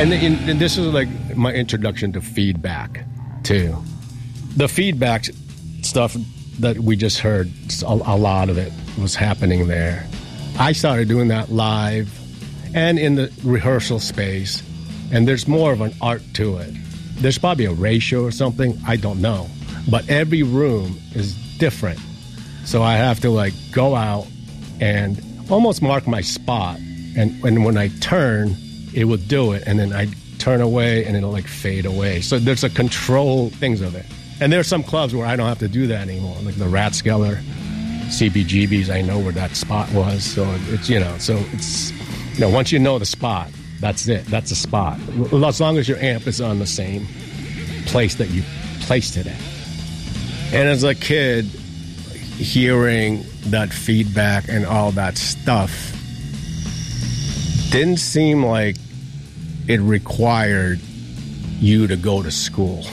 And this is like my introduction to feedback, too. The feedback stuff that we just heard, a lot of it was happening there. I started doing that live and in the rehearsal space, and there's more of an art to it. There's probably a ratio or something, I don't know. But every room is different. So I have to like go out and almost mark my spot. And when I turn, it will do it. And then I turn away and it'll like fade away. So there's a control things of it. And there's some clubs where I don't have to do that anymore. Like the Rathskeller, CBGB's, I know where that spot was. So it's, once you know the spot, that's it. That's a spot. As long as your amp is on the same place that you placed it at. And as a kid, hearing that feedback and all that stuff didn't seem like it required you to go to school.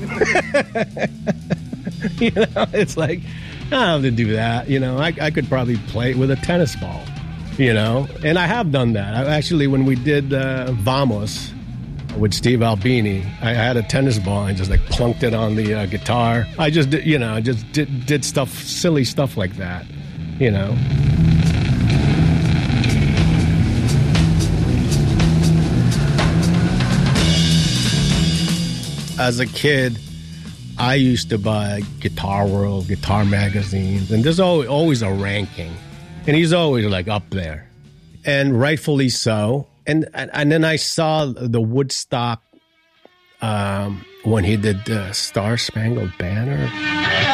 It's like, I don't have to do that. I could probably play it with a tennis ball, And I have done that. Actually, when we did Vamos with Steve Albini, I had a tennis ball and just like plunked it on the guitar. I just did, did stuff, silly stuff like that, As a kid, I used to buy Guitar World, Guitar magazines, and there's always a ranking. And he's always like up there. And rightfully so. And then I saw the Woodstock when he did Star Spangled Banner.